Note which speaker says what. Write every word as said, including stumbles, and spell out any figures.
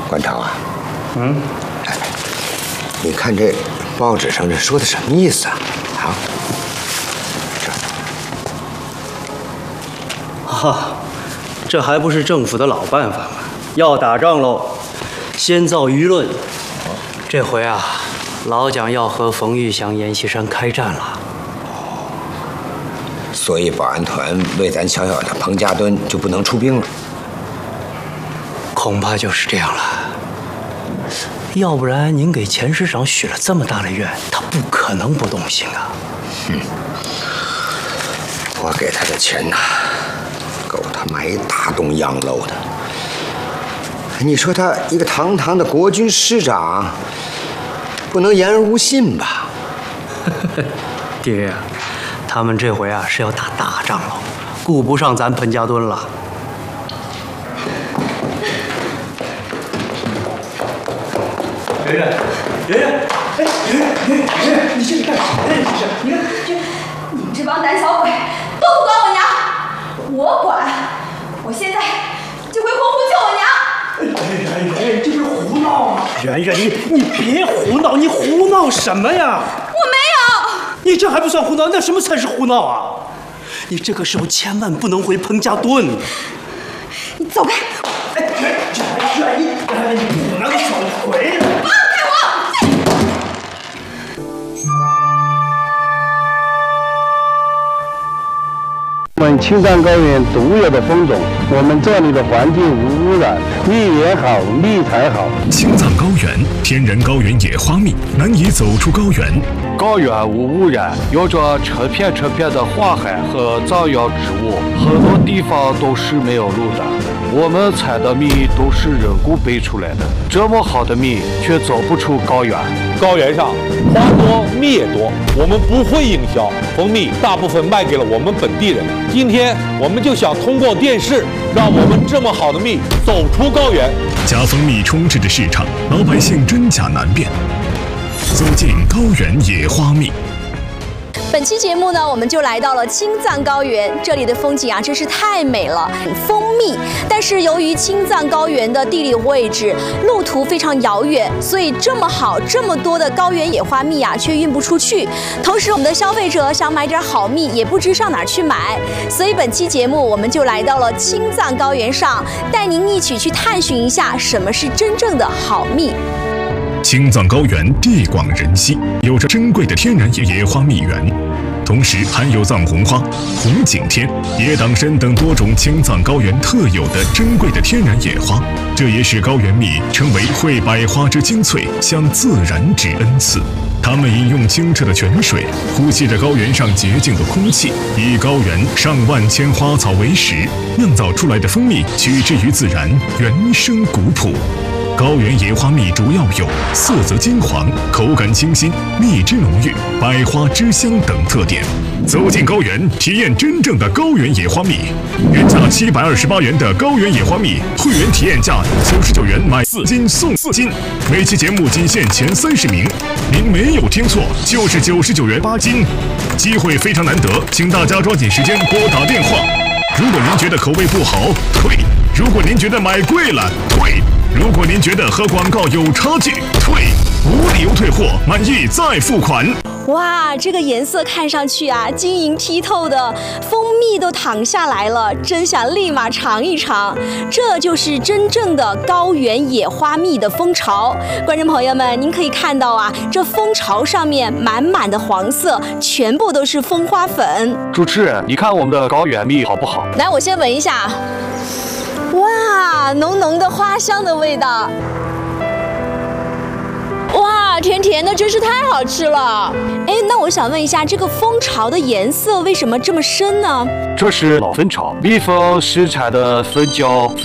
Speaker 1: 馆长啊，
Speaker 2: 嗯，
Speaker 1: 哎，你看这报纸上这说的什么意思啊？啊，这，
Speaker 2: 哈，这还不是政府的老办法吗？要打仗喽，先造舆论。这回啊，老蒋要和冯玉祥、阎锡山开战了。
Speaker 1: 所以保安团为咱小小的彭家墩就不能出兵了。
Speaker 2: 恐怕就是这样了。要不然您给钱师长许了这么大的愿，他不可能不动心啊。
Speaker 1: 哼，我给他的钱呐，够他买一大栋洋楼的。你说他一个堂堂的国军师长，不能言而无信吧？
Speaker 2: 爹，他们这回啊是要打大仗了，顾不上咱彭家墩了。圆圆，圆圆，哎，圆圆，圆圆，圆圆，你这是干什么呀？这是，你看，这，
Speaker 3: 你们这帮胆小鬼都不管我娘，我管！我现在就回洪湖救我娘。
Speaker 2: 圆圆，圆圆，这是胡闹啊！圆圆，你你别胡闹，你胡闹什么呀？
Speaker 3: 我没有。
Speaker 2: 你这还不算胡闹，那什么才是胡闹啊？你这个时候千万不能回彭家墩。
Speaker 3: 你走开！
Speaker 2: 哎，圆圆，你你不能走回来！
Speaker 3: 放开我！
Speaker 4: 我们青藏高原独有的风种，我们这里的环境无污染，蜜源好，蜜才好。
Speaker 5: 青藏高原天然高原野花蜜，难以走出高原。
Speaker 4: 高原无污染，有着成片成片的花海和藏药植物，很多地方都是没有路的。我们采的蜜都是人工培出来的，这么好的蜜却走不出高原。
Speaker 6: 高原上花多蜜也多，我们不会营销，蜂蜜大部分卖给了我们本地人。今天我们就想通过电视，让我们这么好的蜜走出高原。
Speaker 5: 假蜂蜜充斥着市场，老百姓真假难辨。走进高原野花蜜。
Speaker 3: 本期节目呢，我们就来到了青藏高原，这里的风景啊，真是太美了，蜂蜜。但是由于青藏高原的地理位置、路途非常遥远，所以这么好、这么多的高原野花蜜啊，却运不出去。同时，我们的消费者想买点好蜜，也不知上哪儿去买。所以本期节目，我们就来到了青藏高原上，带您一起去探寻一下什么是真正的好蜜。
Speaker 5: 青藏高原地广人稀，有着珍贵的天然野花蜜源，同时含有藏红花、红景天、野党参等多种青藏高原特有的珍贵的天然野花，这也使高原蜜称为会百花之精粹，向自然之恩赐。它们饮用清澈的泉水，呼吸着高原上洁净的空气，以高原上万千花草为食，酿造出来的蜂蜜取之于自然，原生古朴。高原野花蜜主要有色泽金黄、口感清新、蜜汁浓郁、百花之香等特点。走进高原，体验真正的高原野花蜜。原价七百二十八元的高原野花蜜，会员体验价九十九元买四斤送四斤。每期节目仅限前三十名，您没有听错，就是九十九元八斤，机会非常难得，请大家抓紧时间拨打电话。如果您觉得口味不好，退；如果您觉得买贵了，退。如果您觉得和广告有差距，退，无理由退货，满意再付款。
Speaker 3: 哇，这个颜色看上去啊，晶莹剔透的，蜂蜜都淌下来了，真想立马尝一尝。这就是真正的高原野花蜜的蜂巢。观众朋友们，您可以看到啊，这蜂巢上面满满的黄色，全部都是蜂花粉。
Speaker 4: 主持人，你看我们的高原蜜好不好？
Speaker 3: 来，我先闻一下。哇，浓浓的花香的味道。哇，甜甜的，真是太好吃了！哎，那我想问一下，这个蜂巢的颜色为什么这么深呢？
Speaker 4: 这是老蜂巢，蜜蜂生产的蜂胶。